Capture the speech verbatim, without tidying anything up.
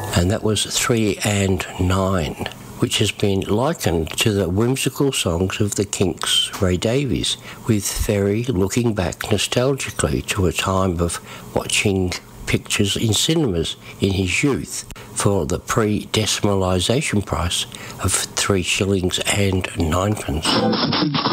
and that was three and nine, which has been likened to the whimsical songs of the Kinks' Ray Davies, with Ferry looking back nostalgically to a time of watching pictures in cinemas in his youth for the pre-decimalisation price of three shillings and ninepence.